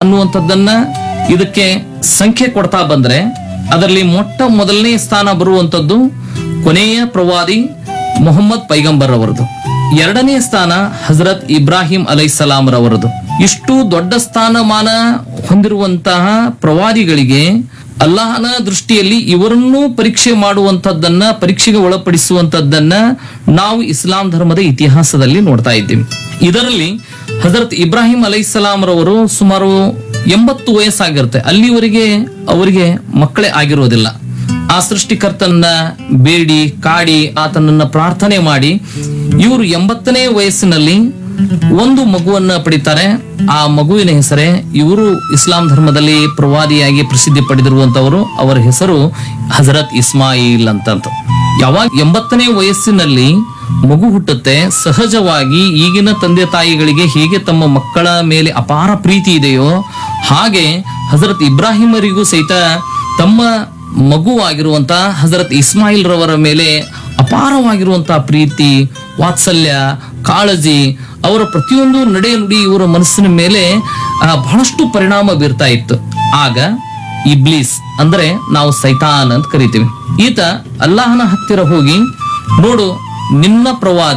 ಅನ್ನುವಂಥದ್ದನ್ನ ಇದಕ್ಕೆ ಸಂಖ್ಯೆ ಕೊಡ್ತಾ ಬಂದ್ರೆ ಅದರಲ್ಲಿ ಮೊದಲನೇ ಸ್ಥಾನ ಬರುವಂತದ್ದು ಕೊನೆಯ ಪ್ರವಾದಿ ಮೊಹಮ್ಮದ್ ಪೈಗಂಬರ್ ಅವರದು. ಎರಡನೇ ಸ್ಥಾನ ಹಜರತ್ ಇಬ್ರಾಹಿಂ ಅಲೈಹಿಸ್ಸಲಾಂ ರವರದು. ಇಷ್ಟು ದೊಡ್ಡ ಸ್ಥಾನಮಾನ ಹೊಂದಿರುವಂತಹ ಪ್ರವಾದಿಗಳಿಗೆ ಅಲ್ಲಾಹನ ದೃಷ್ಟಿಯಲ್ಲಿ ಇವರನ್ನೂ ಪರೀಕ್ಷೆ ಮಾಡುವಂತದ್ದನ್ನ, ಪರೀಕ್ಷೆಗೆ ಒಳಪಡಿಸುವಂತದ್ದನ್ನ ನಾವು ಇಸ್ಲಾಂ ಧರ್ಮದ ಇತಿಹಾಸದಲ್ಲಿ ನೋಡ್ತಾ ಇದ್ದೀವಿ. ಇದರಲ್ಲಿ ಹಜರತ್ ಇಬ್ರಾಹಿಂ ಅಲೈಹಿಸ್ಸಲಾಂ ರವರು ಸುಮಾರು 80 ವಯಸ್ಸಾಗಿರುತ್ತೆ. ಅಲ್ಲಿವರೆಗೆ ಅವರಿಗೆ ಮಕ್ಕಳೇ ಆಗಿರೋದಿಲ್ಲ. ಆ ಸೃಷ್ಟಿಕರ್ತನ ಬೇಡಿ ಕಾಡಿ ಆತನನ್ನ ಪ್ರಾರ್ಥನೆ ಮಾಡಿ ಇವರು 80ನೇ ವಯಸ್ಸಿನಲ್ಲಿ ಒಂದು ಮಗುವನ್ನ ಪಡಿತಾರೆ. ಆ ಮಗುವಿನ ಹೆಸರೇ ಇವರು ಇಸ್ಲಾಂ ಧರ್ಮದಲ್ಲಿ ಪ್ರವಾದಿಯಾಗಿ ಪ್ರಸಿದ್ಧಿ ಪಡೆದಿರುವಂತವರು. ಅವರ ಹೆಸರು ಹಜರತ್ ಇಸ್ಮಾಯಿಲ್ ಅಂತ. ಯಾವಾಗ 80ನೇ ವಯಸ್ಸಿನಲ್ಲಿ ಮಗು ಹುಟ್ಟುತ್ತೆ, ಸಹಜವಾಗಿ ಈಗಿನ ತಂದೆ ತಾಯಿಗಳಿಗೆ ಹೇಗೆ ತಮ್ಮ ಮಕ್ಕಳ ಮೇಲೆ ಅಪಾರ ಪ್ರೀತಿ ಇದೆಯೋ ಹಾಗೆ ಹಜರತ್ ಇಬ್ರಾಹಿಮರಿಗೂ ಸಹಿತ ತಮ್ಮ ಮಗುವಾಗಿರುವಂತಹ ಹಜರತ್ ಇಸ್ಮಾಯಿಲ್ ರವರ ಮೇಲೆ ಅಪಾರವಾಗಿರುವಂತಹ ಪ್ರೀತಿ, ವಾತ್ಸಲ್ಯ, ಕಾಳಜಿ, ಅವರ ಪ್ರತಿಯೊಂದು ನಡೆ ನುಡಿ ಇವರ ಮನಸ್ಸಿನ ಮೇಲೆ ಬಹಳಷ್ಟು ಪರಿಣಾಮ ಬೀರ್ತಾ ಇತ್ತು. ಆಗ ಇಬ್ಲೀಸ್ ಅಂದ್ರೆ ನಾವು ಸೈತಾನ್ ಅಂತ ಕರಿತೀವಿ. ಈತ ಅಲ್ಲಾಹನ ಹತ್ತಿರ ಹೋಗಿ, ನೋಡು ನಿನ್ನ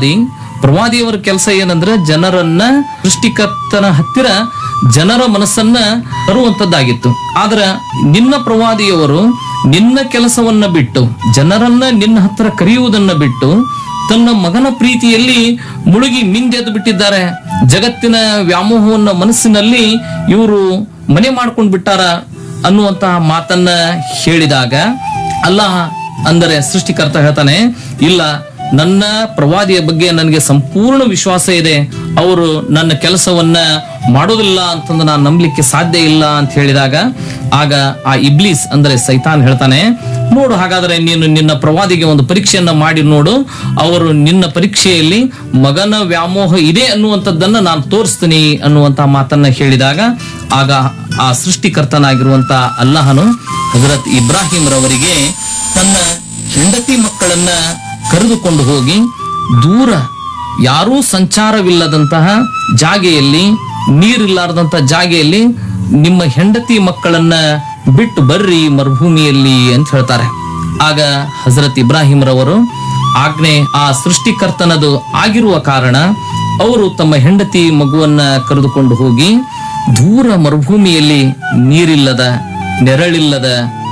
ಪ್ರವಾದಿಯವರ ಕೆಲಸ ಏನಂದ್ರೆ ಜನರನ್ನ ಸೃಷ್ಟಿಕರ್ತನ ಹತ್ತಿರ ಜನರ ಮನಸ್ಸನ್ನ ತರುವಂತದ್ದಾಗಿತ್ತು. ಆದ್ರೆ ನಿನ್ನ ಪ್ರವಾದಿಯವರು ನಿನ್ನ ಕೆಲಸವನ್ನ ಬಿಟ್ಟು, ಜನರನ್ನ ನಿನ್ನ ಹತ್ತಿರ ಕರೆಯುವುದನ್ನ ಬಿಟ್ಟು ತನ್ನ ಮಗನ ಪ್ರೀತಿಯಲ್ಲಿ ಮುಳುಗಿ ಮಿಂದೆದ್ದು ಬಿಟ್ಟಿದ್ದಾರೆ. ಜಗತ್ತಿನ ವ್ಯಾಮೋಹವನ್ನ ಮನಸ್ಸಿನಲ್ಲಿ ಇವರು ಮನೆ ಮಾಡ್ಕೊಂಡು ಬಿಟ್ಟಾರ ಅನ್ನುವಂತಹ ಮಾತನ್ನ ಹೇಳಿದಾಗ ಅಲ್ಲಾಹ ಅಂದರೆ ಸೃಷ್ಟಿಕರ್ತ ಹೇಳ್ತಾನೆ, ಇಲ್ಲ, ನನ್ನ ಪ್ರವಾದಿಯ ಬಗ್ಗೆ ನನಗೆ ಸಂಪೂರ್ಣ ವಿಶ್ವಾಸ ಇದೆ. ಅವರು ನನ್ನ ಕೆಲಸವನ್ನ ಮಾಡೋದಿಲ್ಲ ಅಂತಂದು ನಾನು ನಂಬಲಿಕ್ಕೆ ಸಾಧ್ಯ ಇಲ್ಲ ಅಂತ ಹೇಳಿದಾಗ ಆಗ ಆ ಇಬ್ಲೀಸ್ ಅಂದ್ರೆ ಸೈತಾನ್ ಹೇಳ್ತಾನೆ, ನೋಡು, ಹಾಗಾದ್ರೆ ನೀನು ನಿನ್ನ ಪ್ರವಾದಿಗೆ ಒಂದು ಪರೀಕ್ಷೆಯನ್ನ ಮಾಡಿ ನೋಡು. ಅವರು ನಿನ್ನ ಪರೀಕ್ಷೆಯಲ್ಲಿ ಮಗನ ವ್ಯಾಮೋಹ ಇದೆ ಅನ್ನುವಂಥದ್ದನ್ನ ನಾನು ತೋರಿಸ್ತೀನಿ ಅನ್ನುವಂತಹ ಮಾತನ್ನ ಹೇಳಿದಾಗ ಆಗ ಆ ಸೃಷ್ಟಿಕರ್ತನಾಗಿರುವಂತ ಅಲ್ಲಾಹನು ಹಜರತ್ ಇಬ್ರಾಹಿಂ ರವರಿಗೆ ತನ್ನ ಹೆಂಡತಿ ಮಕ್ಕಳನ್ನ ಕರೆದುಕೊಂಡು ಹೋಗಿ ದೂರ ಯಾರೂ ಸಂಚಾರವಿಲ್ಲದಂತಹ ಜಾಗೆಯಲ್ಲಿ, ನೀರಿಲ್ಲಾರದಂತಹ ಜಾಗೆಯಲ್ಲಿ ನಿಮ್ಮ ಹೆಂಡತಿ ಮಕ್ಕಳನ್ನ ಬಿಟ್ಟು ಬರ್ರಿ ಮರುಭೂಮಿಯಲ್ಲಿ ಅಂತ ಹೇಳ್ತಾರೆ. ಆಗ ಹಜರತ್ ಇಬ್ರಾಹಿಂ ರವರು ಆಜ್ಞೆ ಆ ಸೃಷ್ಟಿಕರ್ತನದು ಆಗಿರುವ ಕಾರಣ ಅವರು ತಮ್ಮ ಹೆಂಡತಿ ಮಗುವನ್ನ ಕರೆದುಕೊಂಡು ಹೋಗಿ ದೂರ ಮರುಭೂಮಿಯಲ್ಲಿ ನೀರಿಲ್ಲದ, ನೆರಳಿಲ್ಲದ,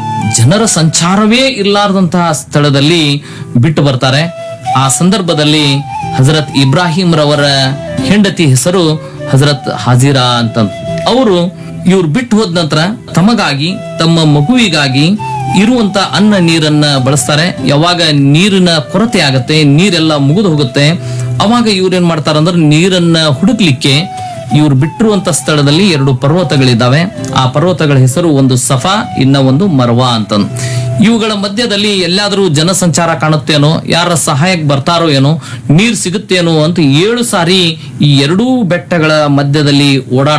ಜನರ ಸಂಚಾರವೇ ಇರ್ಲಾರ್ದಂತಹ ಸ್ಥಳದಲ್ಲಿ ಬಿಟ್ಟು ಬರ್ತಾರೆ. ಆ ಸಂದರ್ಭದಲ್ಲಿ ಹಜರತ್ ಇಬ್ರಾಹಿಂ ರವರ ಹೆಂಡತಿ ಹೆಸರು ಹಜರತ್ ಹಾಜಿರಾ ಅಂತ. ಇವ್ರು ಬಿಟ್ಟು ಹೋದ ನಂತರ ತಮಗಾಗಿ, ತಮ್ಮ ಮಗುವಿಗಾಗಿ ಇರುವಂತ ಅನ್ನ ನೀರನ್ನ ಬಳಸ್ತಾರೆ. ಯಾವಾಗ ನೀರಿನ ಕೊರತೆ ಆಗತ್ತೆ, ನೀರೆಲ್ಲ ಮುಗಿದು ಹೋಗುತ್ತೆ, ಅವಾಗ ಇವ್ರೇನ್ ಮಾಡ್ತಾರಂದ್ರೆ ನೀರನ್ನ ಹುಡುಕ್ಲಿಕ್ಕೆ ಇವ್ರು ಬಿಟ್ಟಿರುವಂತ ಸ್ಥಳದಲ್ಲಿ 2 ಪರ್ವತಗಳಿದ್ದಾವೆ. ಆ ಪರ್ವತಗಳ ಹೆಸರು ಒಂದು ಸಫಾ, ಇನ್ನ ಒಂದು ಮರ್ವಾ ಅಂತ. ಇವುಗಳ ಮಧ್ಯದಲ್ಲಿ ಎಲ್ಲಾದ್ರೂ ಜನಸಂಚಾರ ಕಾಣುತ್ತೇನೋ, ಯಾರ ಸಹಾಯಕ್ಕೆ ಬರ್ತಾರೋ ಏನೋ, ನೀರ್ ಸಿಗುತ್ತೇನೋ ಅಂತ 7 ಸಾರಿ ಈ 2 ಬೆಟ್ಟಗಳ ಮಧ್ಯದಲ್ಲಿ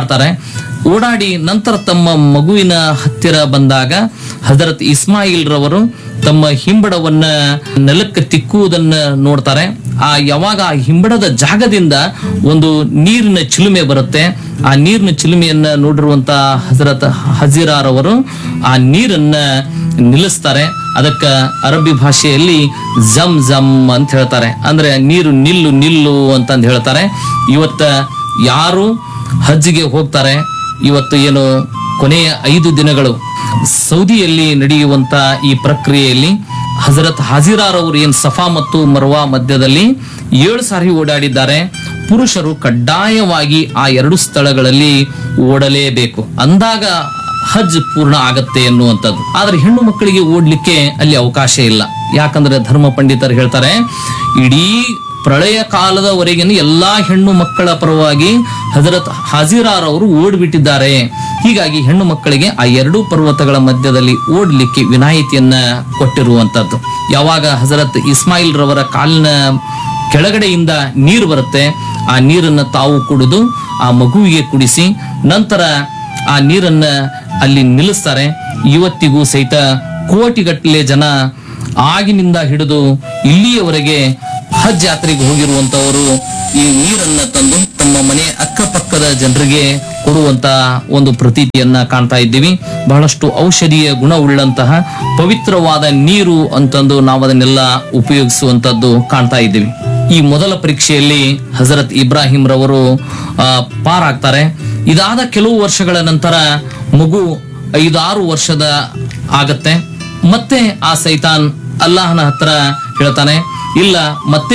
ಓಡಾಡಿ ನಂತರ ತಮ್ಮ ಮಗುವಿನ ಹತ್ತಿರ ಬಂದಾಗ ಹಜರತ್ ಇಸ್ಮಾಯಿಲ್ ರವರು ತಮ್ಮ ಹಿಂಬಡವನ್ನ ನೆಲಕ್ಕೆ ತಿಕ್ಕುವುದನ್ನ ನೋಡ್ತಾರೆ. ಯಾವಾಗ ಆ ಹಿಂಬಡದ ಜಾಗದಿಂದ ಒಂದು ನೀರಿನ ಚಿಲುಮೆ ಬರುತ್ತೆ. ಆ ನೀರಿನ ಚಿಲುಮೆಯನ್ನ ನೋಡಿರುವಂತ ಹಜರತ್ ಹಜೀರಾರವರು ಆ ನೀರನ್ನ ನಿಲ್ಲಿಸ್ತಾರೆ. ಅದಕ್ಕ ಅರಬ್ಬಿ ಭಾಷೆಯಲ್ಲಿ ಜಮ್ ಜಮ್ ಅಂತ ಹೇಳ್ತಾರೆ. ಅಂದ್ರೆ ನೀರು ನಿಲ್ಲು ಅಂತಂದು ಹೇಳ್ತಾರೆ. ಇವತ್ತ ಯಾರು ಹಜ್ಜಿಗೆ ಹೋಗ್ತಾರೆ, ಇವತ್ತು ಏನು ಕೊನೆಯ 5 ದಿನಗಳು ಸೌದಿಯಲ್ಲಿ ನಡೆಯುವಂತ ಈ ಪ್ರಕ್ರಿಯೆಯಲ್ಲಿ ಹಜರತ್ ಹಾಜಿರಾರವರು ಏನ್ ಸಫಾ ಮತ್ತು ಮರ್ವಾ ಮಧ್ಯದಲ್ಲಿ 7 ಸಾರಿ ಓಡಾಡಿದ್ದಾರೆ. ಪುರುಷರು ಕಡ್ಡಾಯವಾಗಿ ಆ 2 ಸ್ಥಳಗಳಲ್ಲಿ ಓಡಲೇಬೇಕು, ಅಂದಾಗ ಹಜ್ ಪೂರ್ಣ ಆಗತ್ತೆ ಎನ್ನುವಂಥದ್ದು. ಆದ್ರೆ ಹೆಣ್ಣು ಮಕ್ಕಳಿಗೆ ಓಡ್ಲಿಕ್ಕೆ ಅಲ್ಲಿ ಅವಕಾಶ ಇಲ್ಲ. ಯಾಕಂದ್ರೆ ಧರ್ಮ ಪಂಡಿತರು ಹೇಳ್ತಾರೆ, ಇಡೀ ಪ್ರಳಯ ಕಾಲದವರೆಗಿನ ಎಲ್ಲಾ ಹೆಣ್ಣು ಮಕ್ಕಳ ಪರವಾಗಿ ಹಜರತ್ ಹಾಜಿರಾರವರು ಓಡ್ಬಿಟ್ಟಿದ್ದಾರೆ. ಹೀಗಾಗಿ ಹೆಣ್ಣು ಮಕ್ಕಳಿಗೆ ಆ 2 ಪರ್ವತಗಳ ಮಧ್ಯದಲ್ಲಿ ಓಡ್ಲಿಕ್ಕೆ ವಿನಾಯಿತಿಯನ್ನ ಕೊಟ್ಟಿರುವಂತದ್ದು. ಯಾವಾಗ ಹಜರತ್ ಇಸ್ಮಾಯಿಲ್ ರವರ ಕಾಲಿನ ಕೆಳಗಡೆಯಿಂದ ನೀರು ಬರುತ್ತೆ, ಆ ನೀರನ್ನ ತಾವು ಕುಡಿದು ಆ ಮಗುವಿಗೆ ಕುಡಿಸಿ ನಂತರ ಆ ನೀರನ್ನ ಅಲ್ಲಿ ನಿಲ್ಲಿಸ್ತಾರೆ. ಇವತ್ತಿಗೂ ಸಹಿತ ಕೋಟಿಗಟ್ಟಲೆ ಜನ ಆಗಿನಿಂದ ಹಿಡಿದು ಇಲ್ಲಿಯವರೆಗೆ ಹಜ್ ಯಾತ್ರೆಗೆ ಹೋಗಿರುವಂತವರು ಈ ನೀರನ್ನ ತಂದು ತಮ್ಮ ಮನೆ ಅಕ್ಕಪಕ್ಕದ ಜನರಿಗೆ ಕೊಡುವಂತ ಒಂದು ಪ್ರತೀತಿಯನ್ನ ಕಾಣ್ತಾ ಇದ್ದೀವಿ. ಬಹಳಷ್ಟು ಔಷಧೀಯ ಗುಣವುಳ್ಳಂತಹ ಪವಿತ್ರವಾದ ನೀರು ಅಂತಂದು ನಾವು ಅದನ್ನೆಲ್ಲ ಉಪಯೋಗಿಸುವಂತದ್ದು ಕಾಣ್ತಾ ಇದ್ದೀವಿ. ಈ ಮೊದಲ ಪರೀಕ್ಷೆಯಲ್ಲಿ ಹಜರತ್ ಇಬ್ರಾಹಿಂ ರವರು ಪಾರಾಗ್ತಾರೆ. ಇದಾದ ಕೆಲವು ವರ್ಷಗಳ ನಂತರ ಮಗು 5-6 ವರ್ಷದ ಆಗತ್ತೆ. ಮತ್ತೆ ಆ ಸೈತಾನ್ ಅಲ್ಲಾಹನ ಹತ್ರ ಹೇಳ್ತಾನೆ, ಇಲ್ಲ ಮತ್ತೆ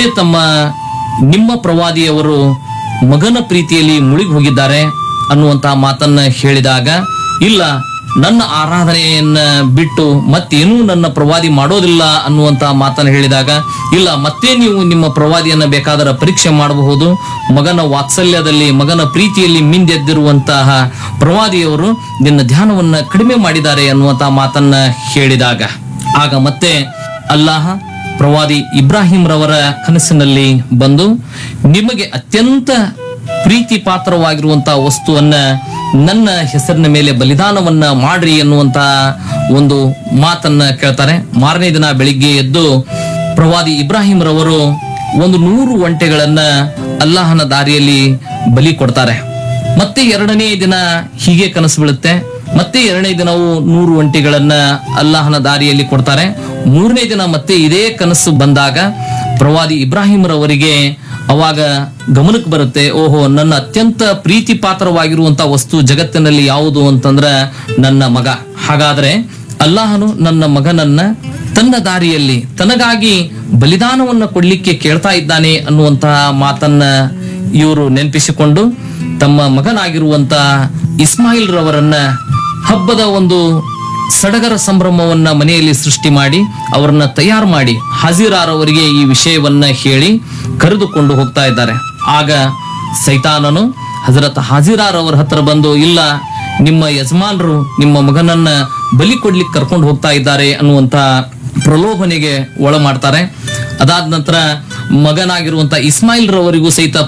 ನಿಮ್ಮ ಪ್ರವಾದಿಯವರು ಮಗನ ಪ್ರೀತಿಯಲ್ಲಿ ಮುಳುಗಿ ಹೋಗಿದ್ದಾರೆ ಅನ್ನುವಂತಹ ಮಾತನ್ನ ಹೇಳಿದಾಗ, ಇಲ್ಲ ನನ್ನ ಆರಾಧನೆಯನ್ನ ಬಿಟ್ಟು ಮತ್ತೇನೂ ನನ್ನ ಪ್ರವಾದಿ ಮಾಡೋದಿಲ್ಲ ಅನ್ನುವಂತಹ ಮಾತನ್ನ ಹೇಳಿದಾಗ, ಇಲ್ಲ ಮತ್ತೆ ನೀವು ನಿಮ್ಮ ಪ್ರವಾದಿಯನ್ನ ಬೇಕಾದರೆ ಪರೀಕ್ಷೆ ಮಾಡಬಹುದು, ಮಗನ ವಾತ್ಸಲ್ಯದಲ್ಲಿ ಮಗನ ಪ್ರೀತಿಯಲ್ಲಿ ಮಿಂದೆದ್ದಿರುವಂತಹ ಪ್ರವಾದಿಯವರು ನಿನ್ನ ಧ್ಯಾನವನ್ನ ಕಡಿಮೆ ಮಾಡಿದ್ದಾರೆ ಅನ್ನುವಂತಹ ಮಾತನ್ನ ಹೇಳಿದಾಗ, ಆಗ ಮತ್ತೆ ಅಲ್ಲಾಹ ಪ್ರವಾದಿ ಇಬ್ರಾಹಿಂ ರವರ ಕನಸಿನಲ್ಲಿ ಬಂದು, ನಿಮಗೆ ಅತ್ಯಂತ ಪ್ರೀತಿ ಪಾತ್ರವಾಗಿರುವಂತಹ ವಸ್ತುವನ್ನ ನನ್ನ ಹೆಸರಿನ ಮೇಲೆ ಬಲಿದಾನವನ್ನ ಮಾಡ್ರಿ ಎನ್ನುವಂತ ಒಂದು ಮಾತನ್ನ ಕೇಳ್ತಾರೆ. ಮಾರನೇ ದಿನ ಬೆಳಿಗ್ಗೆ ಎದ್ದು ಪ್ರವಾದಿ ಇಬ್ರಾಹಿಂ ರವರು 100 ಒಂಟೆಗಳನ್ನ ಅಲ್ಲಾಹನ ದಾರಿಯಲ್ಲಿ ಬಲಿ ಕೊಡ್ತಾರೆ. ಮತ್ತೆ 2ನೇ ದಿನ ಹೀಗೆ ಕನಸು ಬೀಳುತ್ತೆ. ಮತ್ತೆ 2ನೇ ದಿನವೂ 100 ಒಂಟೆಗಳನ್ನ ಅಲ್ಲಾಹನ ದಾರಿಯಲ್ಲಿ ಕೊಡ್ತಾರೆ. 3ನೇ ದಿನ ಮತ್ತೆ ಇದೇ ಕನಸು ಬಂದಾಗ ಪ್ರವಾದಿ ಇಬ್ರಾಹಿಂ ರವರಿಗೆ ಅವಾಗ ಗಮನಕ್ಕೆ ಬರುತ್ತೆ, ಓಹೋ, ನನ್ನ ಅತ್ಯಂತ ಪ್ರೀತಿ ಪಾತ್ರವಾಗಿರುವಂತಹ ವಸ್ತು ಜಗತ್ತಿನಲ್ಲಿ ಯಾವುದು ಅಂತಂದ್ರ ನನ್ನ ಮಗ. ಹಾಗಾದ್ರೆ ಅಲ್ಲಾಹನು ನನ್ನ ಮಗನನ್ನ ತನ್ನ ದಾರಿಯಲ್ಲಿ ತನಗಾಗಿ ಬಲಿದಾನವನ್ನ ಕೊಡ್ಲಿಕ್ಕೆ ಕೇಳ್ತಾ ಇದ್ದಾನೆ ಅನ್ನುವಂತಹ ಮಾತನ್ನ ಇವರು ನೆನಪಿಸಿಕೊಂಡು ತಮ್ಮ ಮಗನಾಗಿರುವಂತಹ ಇಸ್ಮಾಯಿಲ್ ರವರನ್ನ ಹಬ್ಬದ ಒಂದು ಸಡಗರ ಸಂಭ್ರಮವನ್ನ ಮನೆಯಲ್ಲಿ ಸೃಷ್ಟಿ ಮಾಡಿ ಅವರನ್ನ ತಯಾರು ಮಾಡಿ ಹಾಜಿರಾರವರಿಗೆ ಈ ವಿಷಯವನ್ನ ಹೇಳಿ ಕರೆದುಕೊಂಡು ಹೋಗ್ತಾ ಇದ್ದಾರೆ. ಆಗ ಸೈತಾನನು ಹಜರತ್ ಹಾಜಿರಾರವರ ಹತ್ರ ಬಂದು, ಇಲ್ಲ, ನಿಮ್ಮ ಯಜಮಾನರು ನಿಮ್ಮ ಮಗನನ್ನ ಬಲಿ ಕೊಡ್ಲಿಕ್ಕೆ ಕರ್ಕೊಂಡು ಹೋಗ್ತಾ ಇದ್ದಾರೆ ಅನ್ನುವಂತ ಪ್ರಲೋಭನೆಗೆ ಒಳ ಮಾಡ್ತಾರೆ. ಅದಾದ ನಂತರ ಮಗನಾಗಿರುವಂತ ಇಸ್ಮಾಯಿಲ್ ರವರಿಗೂ ಸಹಿತ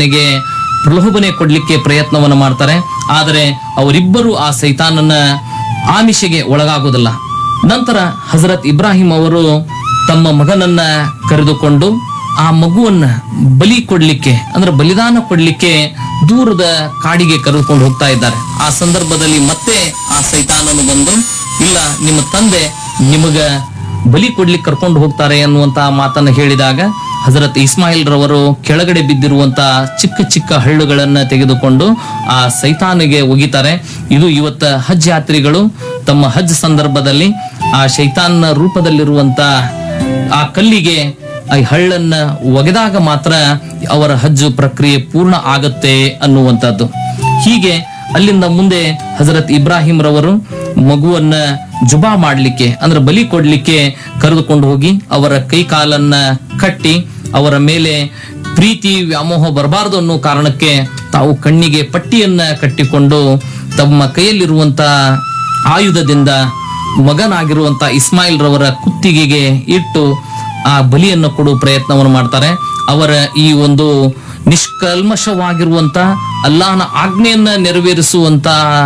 ಪ್ರಲೋಭನೆ ಕೊಡ್ಲಿಕ್ಕೆ ಪ್ರಯತ್ನವನ್ನ ಮಾಡ್ತಾರೆ. ಆದರೆ ಅವರಿಬ್ಬರು ಆ ಸೈತಾನನ ಆಮಿಷೆಗೆ ಒಳಗಾಗೋದಿಲ್ಲ. ನಂತರ ಹಜರತ್ ಇಬ್ರಾಹಿಂ ಅವರು ತಮ್ಮ ಮಗನನ್ನ ಕರೆದುಕೊಂಡು ಆ ಮಗುವನ್ನ ಬಲಿ ಕೊಡ್ಲಿಕ್ಕೆ ಅಂದ್ರೆ ಬಲಿದಾನ ಕೊಡ್ಲಿಕ್ಕೆ ದೂರದ ಕಾಡಿಗೆ ಕರೆದುಕೊಂಡು ಹೋಗ್ತಾ ಇದ್ದಾರೆ. ಆ ಸಂದರ್ಭದಲ್ಲಿ ಮತ್ತೆ ಆ ಸೈತಾನನು ಬಂದು, ಇಲ್ಲ, ನಿಮ್ಮ ತಂದೆ ನಿಮಗ ಬಲಿ ಕೊಡ್ಲಿಕ್ಕೆ ಕರ್ಕೊಂಡು ಹೋಗ್ತಾರೆ ಅನ್ನುವಂತ ಮಾತನ್ನ ಹೇಳಿದಾಗ ಹಜರತ್ ಇಸ್ಮಾಯಿಲ್ ರವರು ಕೆಳಗಡೆ ಬಿದ್ದಿರುವಂತ ಚಿಕ್ಕ ಚಿಕ್ಕ ಹಳ್ಳುಗಳನ್ನ ತೆಗೆದುಕೊಂಡು ಆ ಸೈತಾನಿಗೆ ಒಗಿತಾರೆ. ಇದು ಇವತ್ತ ಹಜ್ ಯಾತ್ರಿಗಳು ತಮ್ಮ ಹಜ್ ಸಂದರ್ಭದಲ್ಲಿ ಆ ಶೈತಾನ್ನ ರೂಪದಲ್ಲಿರುವಂತ ಆ ಕಲ್ಲಿಗೆ ಆ ಹಳ್ಳನ್ನ ಒಗೆದಾಗ ಮಾತ್ರ ಅವರ ಹಜ್ ಪ್ರಕ್ರಿಯೆ ಪೂರ್ಣ ಆಗತ್ತೆ ಅನ್ನುವಂಥದ್ದು. ಹೀಗೆ ಅಲ್ಲಿಂದ ಮುಂದೆ ಹಜರತ್ ಇಬ್ರಾಹಿಂ ರವರು ಮಗುವನ್ನ ಜುಬಾ ಮಾಡ್ಲಿಕ್ಕೆ ಅಂದ್ರೆ ಬಲಿ ಕೊಡ್ಲಿಕ್ಕೆ ಕರೆದುಕೊಂಡು ಹೋಗಿ ಅವರ ಕೈ ಕಾಲನ್ನ ಕಟ್ಟಿ ಅವರ ಮೇಲೆ ಪ್ರೀತಿ ವ್ಯಾಮೋಹ ಬರಬಾರದು ಅನ್ನೋ ಕಾರಣಕ್ಕೆ ತಾವು ಕಣ್ಣಿಗೆ ಪಟ್ಟಿಯನ್ನ ಕಟ್ಟಿಕೊಂಡು ತಮ್ಮ ಕೈಯಲ್ಲಿರುವಂತ ಆಯುಧದಿಂದ ಮಗನಾಗಿರುವಂತ ಇಸ್ಮಾಯಿಲ್ ರವರ ಕುತ್ತಿಗೆಗೆ ಇಟ್ಟು ಆ ಬಲಿಯನ್ನು ಕೊಡುವ ಪ್ರಯತ್ನವನ್ನು ಮಾಡ್ತಾರೆ. ಅವರ ಈ ಒಂದು ನಿಷ್ಕಲ್ಮಶವಾಗಿರುವಂತ ಅಲ್ಲಾಹನ ಆಜ್ಞೆಯನ್ನ ನೆರವೇರಿಸುವಂತ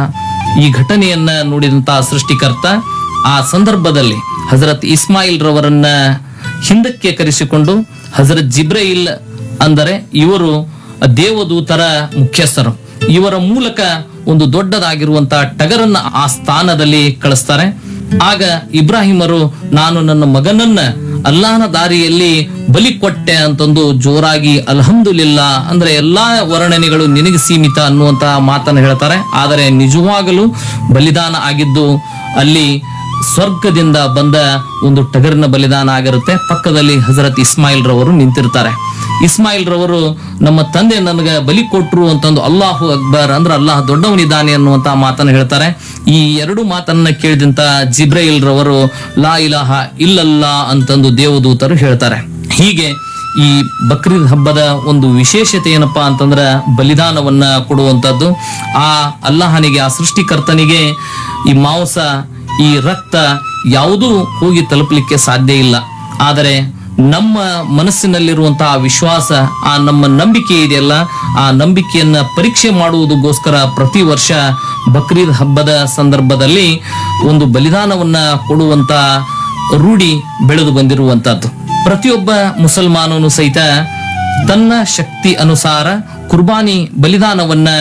ಈ ಘಟನೆಯನ್ನ ನೋಡಿದಂತ ಸೃಷ್ಟಿಕರ್ತ ಆ ಸಂದರ್ಭದಲ್ಲಿ ಹಜರತ್ ಇಸ್ಮಾಯಿಲ್ ರವರನ್ನ ಹಿಂದಕ್ಕೆ ಕರೆಸಿಕೊಂಡು ಹಜರತ್ ಜಿಬ್ರೈಲ್ ಅಂದರೆ ಇವರು ದೇವದೂತರ ಮುಖ್ಯಸ್ಥರು, ಇವರ ಮೂಲಕ ಒಂದು ದೊಡ್ಡದಾಗಿರುವಂತಹ ಟಗರನ್ನ ಆ ಸ್ಥಾನದಲ್ಲಿ ಕಳಿಸ್ತಾರೆ. ಆಗ ಇಬ್ರಾಹಿಮರು, ನಾನು ನನ್ನ ಮಗನನ್ನ ಅಲ್ಲಾಹನ ದಾರಿಯಲ್ಲಿ ಬಲಿ ಕೊಟ್ಟೆ ಅಂತಂದು ಜೋರಾಗಿ ಅಲ್ಹಮ್ದುಲಿಲ್ಲಾ ಅಂದ್ರೆ ಎಲ್ಲಾ ವರ್ಣನೆಗಳು ನಿನಗೆ ಸೀಮಿತ ಅನ್ನುವಂತಹ ಮಾತನ್ನು ಹೇಳ್ತಾರೆ. ಆದರೆ ನಿಜವಾಗಲೂ ಬಲಿದಾನ ಆಗಿದ್ದು ಅಲ್ಲಿ ಸ್ವರ್ಗದಿಂದ ಬಂದ ಒಂದು ಟಗರಿನ ಬಲಿದಾನ ಆಗಿರುತ್ತೆ. ಪಕ್ಕದಲ್ಲಿ ಹಜರತ್ ಇಸ್ಮಾಯಿಲ್ ರವರು ನಿಂತಿರ್ತಾರೆ. ಇಸ್ಮಾಯಿಲ್ ರವರು ನಮ್ಮ ತಂದೆ ನನಗೆ ಬಲಿ ಕೊಟ್ರು ಅಂತಂದು ಅಲ್ಲಾಹು ಅಕ್ಬರ್ ಅಂದ್ರೆ ಅಲ್ಲಾಹ್ ದೊಡ್ಡವನಿದ್ದಾನೆ ಅನ್ನುವಂತ ಮಾತನ್ನು ಹೇಳ್ತಾರೆ. ಈ ಎರಡು ಮಾತನ್ನ ಕೇಳಿದಂತ ಜಿಬ್ರೈಲ್ ರವರು ಲಾ ಇಲಾಹ ಇಲ್ಲಲ್ಲಾ ಅಂತಂದು ದೇವದೂತರು ಹೇಳ್ತಾರೆ. ಹೀಗೆ ಈ ಬಕ್ರೀದ್ ಹಬ್ಬದ ಒಂದು ವಿಶೇಷತೆ ಏನಪ್ಪಾ ಅಂತಂದ್ರ ಬಲಿದಾನವನ್ನ ಕೊಡುವಂತದ್ದು. ಆ ಅಲ್ಲಾಹನಿಗೆ, ಆ ಸೃಷ್ಟಿಕರ್ತನಿಗೆ ಈ ಮಾಂಸ, ಈ ರಕ್ತ ಯಾವುದೂ ಹೋಗಿ ತಲುಪಲಿಕ್ಕೆ ಸಾಧ್ಯ ಇಲ್ಲ. ಆದರೆ ನಮ್ಮ ಮನಸ್ಸಿನಲ್ಲಿರುವಂತಹ ವಿಶ್ವಾಸ, ಆ ನಮ್ಮ ನಂಬಿಕೆ ಇದೆಯಲ್ಲ, ಆ ನಂಬಿಕೆಯನ್ನ ಪರೀಕ್ಷೆ ಮಾಡುವುದಕ್ಕೋಸ್ಕರ ಪ್ರತಿ ವರ್ಷ ಬಕ್ರೀದ್ ಹಬ್ಬದ ಸಂದರ್ಭದಲ್ಲಿ ಒಂದು ಬಲಿದಾನವನ್ನ ಕೊಡುವಂತ ರೂಢಿ ಬೆಳೆದು ಬಂದಿರುವಂತಹದ್ದು. ಪ್ರತಿಯೊಬ್ಬ ಮುಸಲ್ಮಾನನು ಸಹಿತ ತನ್ನ ಶಕ್ತಿ ಅನುಸಾರ ಕುರ್ಬಾನಿ ಬಲಿದಾನವನ್ನ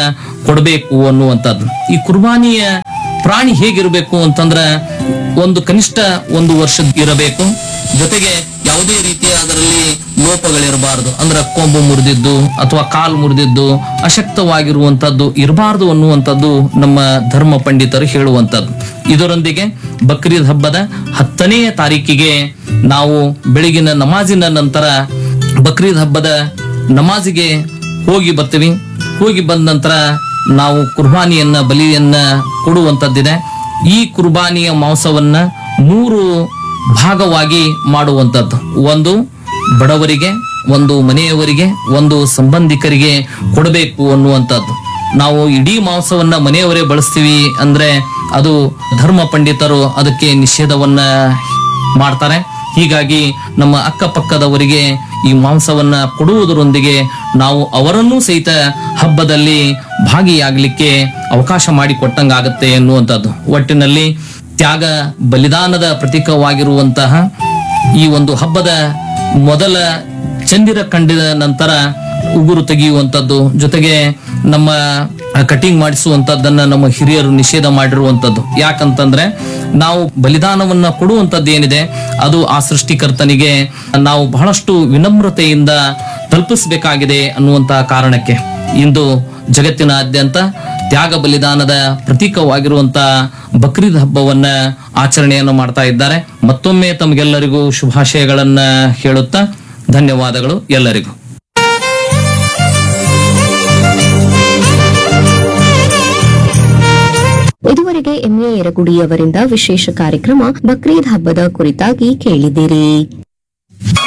ಕೊಡಬೇಕು ಅನ್ನುವಂಥದ್ದು. ಈ ಕುರ್ಬಾನಿಯ ಪ್ರಾಣಿ ಹೇಗಿರಬೇಕು ಅಂತಂದ್ರ ಒಂದು ಕನಿಷ್ಠ 1 ವರ್ಷದ ಇರಬೇಕು. ಜೊತೆಗೆ ಯಾವುದೇ ರೀತಿಯ ಅದರಲ್ಲಿ ಲೋಪಗಳಿರಬಾರದು. ಅಂದ್ರೆ ಕೊಂಬು ಮುರಿದಿದ್ದು ಅಥವಾ ಕಾಲು ಮುರಿದಿದ್ದು ಅಶಕ್ತವಾಗಿರುವಂತದ್ದು ಇರಬಾರದು ಅನ್ನುವಂಥದ್ದು ನಮ್ಮ ಧರ್ಮ ಪಂಡಿತರು ಹೇಳುವಂತದ್ದು. ಇದರೊಂದಿಗೆ ಬಕ್ರೀದ್ ಹಬ್ಬದ 10ನೇ ತಾರೀಕಿಗೆ ನಾವು ಬೆಳಗಿನ ನಮಾಜಿನ ನಂತರ ಬಕ್ರೀದ್ ಹಬ್ಬದ ನಮಾಜಿಗೆ ಹೋಗಿ ಬರ್ತೀವಿ. ಹೋಗಿ ಬಂದ ನಂತರ ನಾವು ಕುರ್ಬಾನಿಯನ್ನ ಬಲಿಯನ್ನ ಕೊಡುವಂತದ್ದಿದೆ. ಈ ಕುರ್ಬಾನಿಯ ಮಾಂಸವನ್ನ 3 ಭಾಗವಾಗಿ ಮಾಡುವಂತದ್ದು. ಒಂದು ಬಡವರಿಗೆ, ಒಂದು ಮನೆಯವರಿಗೆ, ಒಂದು ಸಂಬಂಧಿಕರಿಗೆ ಕೊಡಬೇಕು ಅನ್ನುವಂಥದ್ದು. ನಾವು ಇಡೀ ಮಾಂಸವನ್ನ ಮನೆಯವರೇ ಬಳಸ್ತೀವಿ ಅಂದ್ರೆ ಅದು ಧರ್ಮ ಪಂಡಿತರು ಅದಕ್ಕೆ ನಿಷೇಧವನ್ನ ಮಾಡ್ತಾರೆ. ಹೀಗಾಗಿ ನಮ್ಮ ಅಕ್ಕಪಕ್ಕದವರಿಗೆ ಈ ಮಾಂಸವನ್ನ ಕೊಡುವುದರೊಂದಿಗೆ ನಾವು ಅವರನ್ನೂ ಸಹಿತ ಹಬ್ಬದಲ್ಲಿ ಭಾಗಿಯಾಗಲಿಕ್ಕೆ ಅವಕಾಶ ಮಾಡಿಕೊಟ್ಟಂಗಾಗತ್ತೆ ಎನ್ನುವಂಥದ್ದು. ಒಟ್ಟಿನಲ್ಲಿ ತ್ಯಾಗ ಬಲಿದಾನದ ಪ್ರತೀಕವಾಗಿರುವಂತಹ ಈ ಒಂದು ಹಬ್ಬದ ಮೊದಲ ಚಂದಿರ ಕಂಡಿದ ನಂತರ ಉಗುರು ತೆಗೆಯುವಂಥದ್ದು, ಜೊತೆಗೆ ನಮ್ಮ ಕಟಿಂಗ್ ಮಾಡಿಸುವಂತದ್ದನ್ನ ನಮ್ಮ ಹಿರಿಯರು ನಿಷೇಧ ಮಾಡಿರುವಂತದ್ದು. ಯಾಕಂತಂದ್ರೆ ನಾವು ಬಲಿದಾನವನ್ನ ಕೊಡುವಂತದ್ದು ಏನಿದೆ ಅದು ಆ ಸೃಷ್ಟಿಕರ್ತನಿಗೆ ನಾವು ಬಹಳಷ್ಟು ವಿನಮ್ರತೆಯಿಂದ ತಲುಪಿಸಬೇಕಾಗಿದೆ ಅನ್ನುವಂತಹ ಕಾರಣಕ್ಕೆ ಇಂದು ಜಗತ್ತಿನಾದ್ಯಂತ ತ್ಯಾಗ ಬಲಿದಾನದ ಪ್ರತೀಕವಾಗಿರುವಂತಹ ಬಕ್ರೀದ್ ಹಬ್ಬವನ್ನ ಆಚರಣೆಯನ್ನು ಮಾಡ್ತಾ ಇದ್ದಾರೆ. ಮತ್ತೊಮ್ಮೆ ತಮಗೆಲ್ಲರಿಗೂ ಶುಭಾಶಯಗಳನ್ನ ಹೇಳುತ್ತಾ ಧನ್ಯವಾದಗಳು ಎಲ್ಲರಿಗೂ. ಇದುವರೆಗೆ ಎಂಎ ಯರಗುಡಿ ಅವರಿಂದ ವಿಶೇಷ ಕಾರ್ಯಕ್ರಮ ಬಕ್ರೀದ್ ಹಬ್ಬದ ಕುರಿತಾಗಿ ಕೇಳಿದಿರಿ.